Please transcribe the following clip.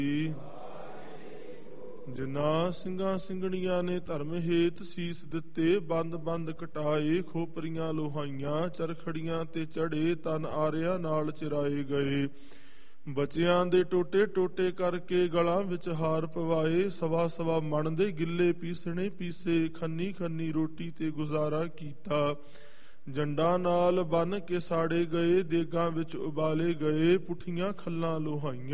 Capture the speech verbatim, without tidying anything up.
ਜਿਨ੍ਹਾਂ ਸਿੰਘਾਂ ਸਿੰਘਣੀਆਂ ਨੇ ਧਰਮ ਹੇਤ ਸੀਸ ਦਿੱਤੇ, ਬੰਦ ਬੰਦ ਕਟਾਏ, ਖੋਪਰੀਆਂ ਲੋਹਾਈਆਂ, ਚਰਖੜੀਆਂ ਤੇ ਚੜੇ, ਤਨ ਆਰਿਆਂ ਨਾਲ ਚਿਰਾਏ ਗਏ। ਬੱਚਿਆਂ ਦੇ ਟੋਟੇ ਟੋਟੇ ਕਰਕੇ ਗਲਾਂ ਵਿੱਚ ਹਾਰ ਪਵਾਏ, ਸਵਾ ਸਵਾ ਮਣ ਦੇ ਗਿੱਲੇ ਪੀਸਣੇ ਪੀਸੇ, ਖੰਨੀ ਖੰਨੀ ਰੋਟੀ ਤੇ ਗੁਜ਼ਾਰਾ ਕੀਤਾ। ਜੰਡਾਂ ਨਾਲ ਬੰਨ ਕੇ ਸਾੜੇ ਗਏ, ਦੇਗਾਂ ਵਿੱਚ ਉਬਾਲੇ ਗਏ, ਪੁੱਠੀਆਂ ਖੱਲਾਂ ਲੋਹਾਈਆਂ।